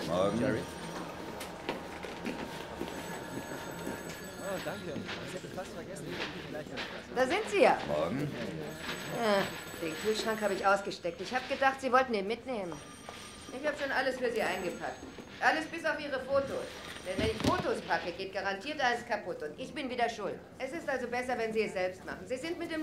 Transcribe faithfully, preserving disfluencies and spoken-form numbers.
Morgen. Jerry? Oh, danke. Das hätte ich fast vergessen. Da sind Sie ja. Morgen. Ja, den Kühlschrank habe ich ausgesteckt. Ich habe gedacht, Sie wollten den mitnehmen. Ich habe schon alles für Sie eingepackt. Alles bis auf Ihre Fotos. Denn wenn ich Fotos packe, geht garantiert alles kaputt und ich bin wieder schuld. Es ist also besser, wenn Sie es selbst machen. Sie sind mit dem